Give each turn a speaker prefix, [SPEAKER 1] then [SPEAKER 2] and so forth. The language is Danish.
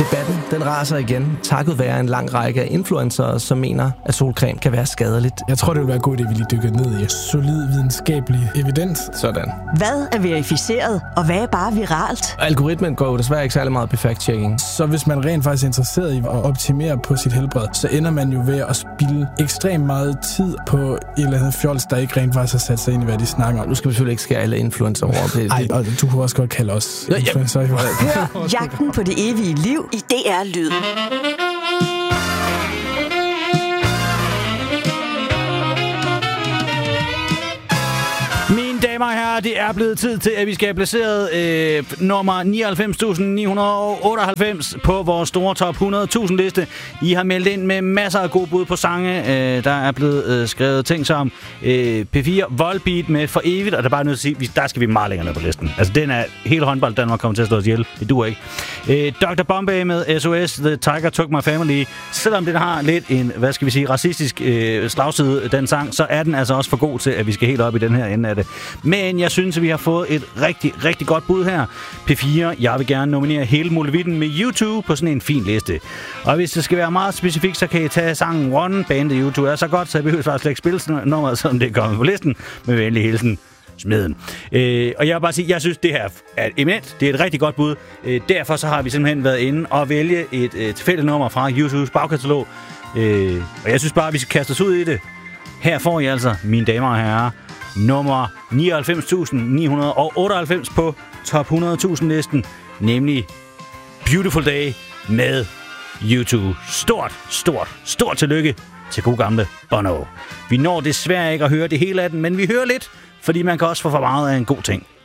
[SPEAKER 1] Debatten, den raser igen, takket være en lang række af influencere, som mener, at solcreme kan være skadeligt.
[SPEAKER 2] Jeg tror, det vil være god idé, at vi lige dykker ned i solid videnskabelig evidens.
[SPEAKER 1] Sådan.
[SPEAKER 3] Hvad er verificeret, og hvad er bare viralt?
[SPEAKER 1] Algoritmen går jo desværre ikke særlig meget på fact-checking.
[SPEAKER 2] Så hvis man rent faktisk er interesseret i at optimere på sit helbred, så ender man jo ved at spilde ekstremt meget tid på et eller andet fjols, der ikke rent faktisk har sat sig ind i, hvad de snakker om.
[SPEAKER 1] Nu skal vi selvfølgelig ikke skære alle influencer over.
[SPEAKER 2] Nej, og du kunne også godt kalde os influencer.
[SPEAKER 3] Hør Jagten på det evige liv i DR Lyd.
[SPEAKER 4] Mine damer og herrer, det er blevet tid til, at vi skal have placeret nummer 99.998 på vores store top 100.000 liste. I har meldt ind med masser af gode bud på sange. Der er blevet skrevet ting som P4 Volbeat med For Evigt, og der er bare nødt til at sige, der skal vi meget længere ned på listen. Altså, den er hele håndbold, Danmark kommer til at slå os ihjel. Det duer ikke. Dr. Bombay med SOS, The Tiger Took My Family. Selvom den har lidt en, hvad skal vi sige, racistisk slagside, den sang, så er den altså også for god til, at vi skal helt op i den her ende af det. Men jeg synes, at vi har fået et rigtig, rigtig godt bud her. P4, jeg vil gerne nominere hele muligheden med U2 på sådan en fin liste. Og hvis det skal være meget specifikt, så kan I tage sangen One. Bandet U2 er så godt, så jeg behøver faktisk ikke spille nummeret, som det kommer på listen. Med venlig hilsen, Smeden. Og jeg vil bare sige, jeg synes, det her er eminent. Det er et rigtig godt bud. Derfor så har vi simpelthen været inde og vælge et tilfældigt nummer fra U2's bagkatalog. Og jeg synes bare, at vi skal kaste os ud i det. Her får I altså, mine damer og herrer, nummer 99.998 på top 100.000 listen, nemlig Beautiful Day med U2. Stort tillykke til god gamle Bono. Vi når desværre ikke at høre det hele af den, men vi hører lidt, fordi man kan også få for meget af en god ting.